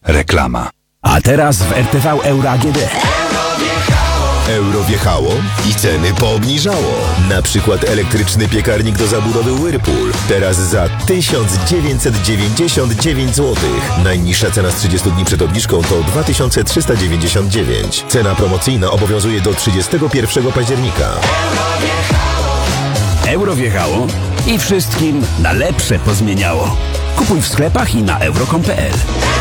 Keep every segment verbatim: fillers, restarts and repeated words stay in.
Reklama. A teraz w R T V Euro A G D. Euro wjechało i ceny poobniżało. Na przykład elektryczny piekarnik do zabudowy Whirlpool. Teraz za tysiąc dziewięćset dziewięćdziesiąt dziewięć złotych. Najniższa cena z trzydziestu dni przed obniżką to dwa tysiące trzysta dziewięćdziesiąt dziewięć. Cena promocyjna obowiązuje do trzydziestego pierwszego października. Euro wjechało i wszystkim na lepsze pozmieniało. Kupuj w sklepach i na euro kropka com kropka p l.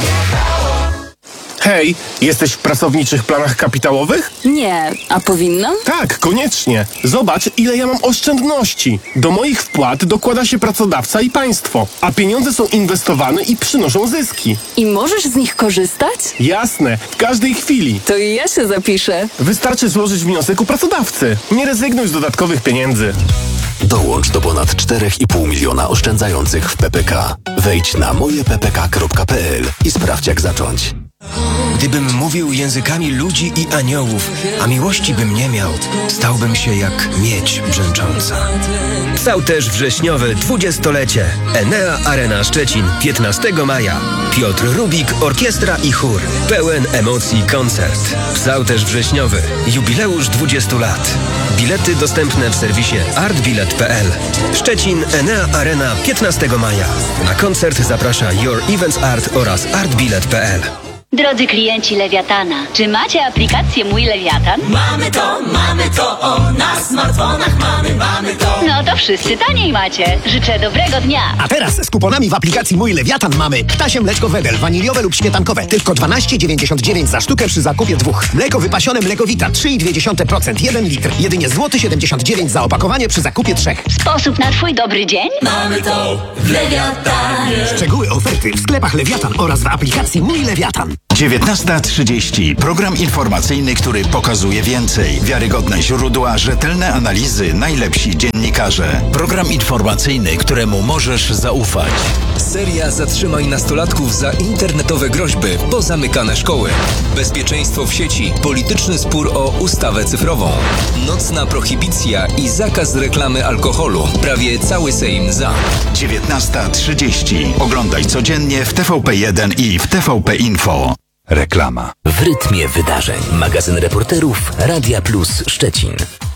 Hej, jesteś w pracowniczych planach kapitałowych? Nie, a powinnam? Tak, koniecznie. Zobacz, ile ja mam oszczędności. Do moich wpłat dokłada się pracodawca i państwo, a pieniądze są inwestowane i przynoszą zyski. I możesz z nich korzystać? Jasne, w każdej chwili. To i ja się zapiszę. Wystarczy złożyć wniosek u pracodawcy. Nie rezygnuj z dodatkowych pieniędzy. Dołącz do ponad cztery i pół miliona oszczędzających w P P K. Wejdź na moje p p k kropka p l i sprawdź, jak zacząć. Gdybym mówił językami ludzi i aniołów, a miłości bym nie miał, stałbym się jak miedź brzęcząca. Trwał też wrześniowe dwudziestolecie. Enea Arena Szczecin, piętnastego maja. Piotr Rubik, orkiestra i chór. Pełen emocji koncert. Trwał też wrześniowy. Jubileusz dwudziestu lat. Bilety dostępne w serwisie artbilet kropka p l. Szczecin, Enea Arena, piętnastego maja. Na koncert zaprasza Your Events Art oraz artbilet kropka p l. Drodzy klienci Lewiatana, czy macie aplikację Mój Lewiatan? Mamy to, mamy to, o, na smartfonach mamy, mamy to. No to wszyscy taniej macie. Życzę dobrego dnia. A teraz z kuponami w aplikacji Mój Lewiatan mamy ptasie mleczko Wedel, waniliowe lub śmietankowe. Tylko dwanaście dziewięćdziesiąt dziewięć za sztukę przy zakupie dwóch. Mleko wypasione Mlekowita trzy i dwie dziesiąte procent, jeden litr. Jedynie złoty siedemdziesiąt dziewięć za opakowanie przy zakupie trzech. Sposób na twój dobry dzień? Mamy to w Lewiatanie. Szczegóły oferty w sklepach Lewiatan oraz w aplikacji Mój Lewiatan. dziewiętnasta trzydzieści. Program informacyjny, który pokazuje więcej. Wiarygodne źródła, rzetelne analizy, najlepsi dziennikarze. Program informacyjny, któremu możesz zaufać. Seria Zatrzymaj nastolatków za internetowe groźby, pozamykane szkoły. Bezpieczeństwo w sieci, polityczny spór o ustawę cyfrową. Nocna prohibicja i zakaz reklamy alkoholu. Prawie cały Sejm za. dziewiętnasta trzydzieści. Oglądaj codziennie w T V P jeden i w T V P Info. Reklama. W rytmie wydarzeń. Magazyn reporterów Radia Plus Szczecin.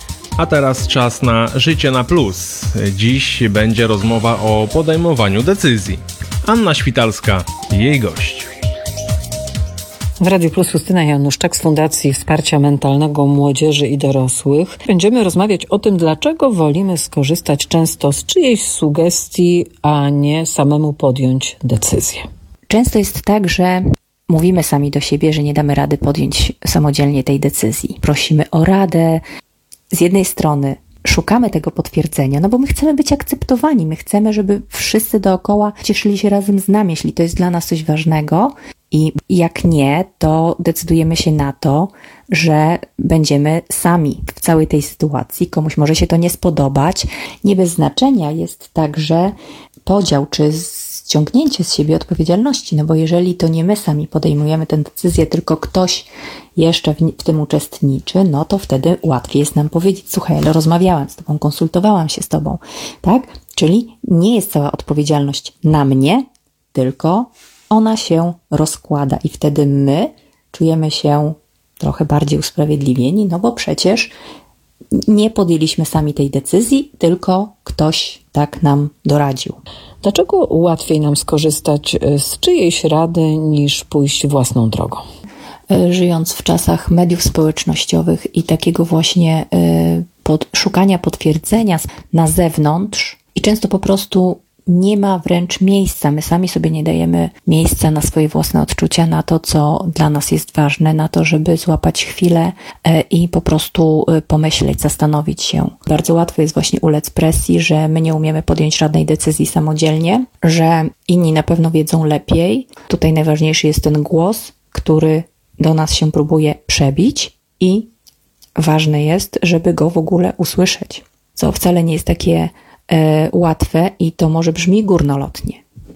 A teraz czas na Życie na Plus. Dziś będzie rozmowa o podejmowaniu decyzji. Anna Świtalska, jej gość. W Radiu Plus Justyna Januszczak z Fundacji Wsparcia Mentalnego Młodzieży i Dorosłych. Będziemy rozmawiać o tym, dlaczego wolimy skorzystać często z czyjejś sugestii, a nie samemu podjąć decyzję. Często jest tak, że mówimy sami do siebie, że nie damy rady podjąć samodzielnie tej decyzji. Prosimy o radę. Z jednej strony szukamy tego potwierdzenia, no bo my chcemy być akceptowani, my chcemy, żeby wszyscy dookoła cieszyli się razem z nami, jeśli to jest dla nas coś ważnego. I jak nie, to decydujemy się na to, że będziemy sami w całej tej sytuacji. Komuś może się to nie spodobać. Nie bez znaczenia jest także podział czy ściągnięcie z siebie odpowiedzialności, no bo jeżeli to nie my sami podejmujemy tę decyzję, tylko ktoś jeszcze w, w tym uczestniczy, no to wtedy łatwiej jest nam powiedzieć: słuchaj, ale rozmawiałam z tobą, konsultowałam się z tobą, tak? Czyli nie jest cała odpowiedzialność na mnie, tylko ona się rozkłada i wtedy my czujemy się trochę bardziej usprawiedliwieni, no bo przecież nie podjęliśmy sami tej decyzji, tylko ktoś tak nam doradził. Dlaczego łatwiej nam skorzystać z czyjejś rady niż pójść własną drogą? Żyjąc w czasach mediów społecznościowych i takiego właśnie pod, szukania potwierdzenia na zewnątrz i często po prostu nie ma wręcz miejsca. My sami sobie nie dajemy miejsca na swoje własne odczucia, na to, co dla nas jest ważne, na to, żeby złapać chwilę i po prostu pomyśleć, zastanowić się. Bardzo łatwo jest właśnie ulec presji, że my nie umiemy podjąć żadnej decyzji samodzielnie, że inni na pewno wiedzą lepiej. Tutaj najważniejszy jest ten głos, który do nas się próbuje przebić i ważne jest, żeby go w ogóle usłyszeć, co wcale nie jest takie łatwe i to może brzmi górnolotnie.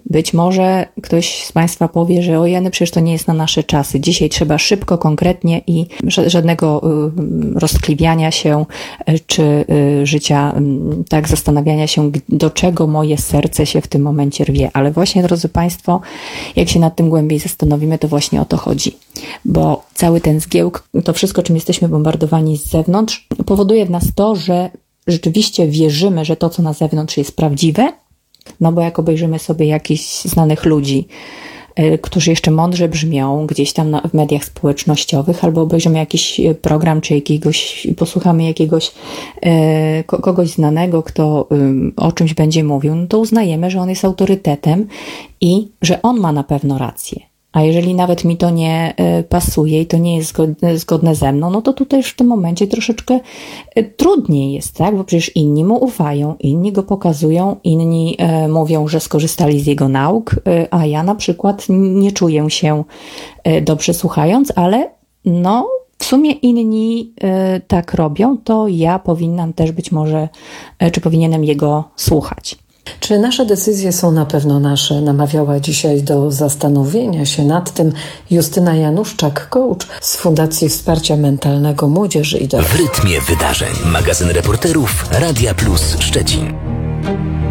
Być może ktoś z Państwa powie, że ojeny, przecież to nie jest na nasze czasy. Dzisiaj trzeba szybko, konkretnie i żadnego roztkliwiania się, czy życia, tak zastanawiania się, do czego moje serce się w tym momencie rwie. Ale właśnie, drodzy Państwo, jak się nad tym głębiej zastanowimy, to właśnie o to chodzi. Bo cały ten zgiełk, to wszystko, czym jesteśmy bombardowani z zewnątrz, powoduje w nas to, że rzeczywiście wierzymy, że to, co na zewnątrz jest prawdziwe, no bo jak obejrzymy sobie jakichś znanych ludzi, y, którzy jeszcze mądrze brzmią gdzieś tam na, w mediach społecznościowych, albo obejrzymy jakiś program, czy jakiegoś, posłuchamy jakiegoś y, kogoś znanego, kto y, o czymś będzie mówił, no to uznajemy, że on jest autorytetem i że on ma na pewno rację. A jeżeli nawet mi to nie pasuje i to nie jest zgodne, zgodne ze mną, no to tutaj już w tym momencie troszeczkę trudniej jest, tak? Bo przecież inni mu ufają, inni go pokazują, inni e, mówią, że skorzystali z jego nauk, e, a ja na przykład nie czuję się e, dobrze słuchając, ale no w sumie inni e, tak robią, to ja powinnam też być może, e, czy powinienem jego słuchać. Czy nasze decyzje są na pewno nasze? Namawiała dzisiaj do zastanowienia się nad tym Justyna Januszczak, coach z Fundacji Wsparcia Mentalnego Młodzieży i Dorosłych. W rytmie wydarzeń. Magazyn reporterów Radia Plus Szczecin.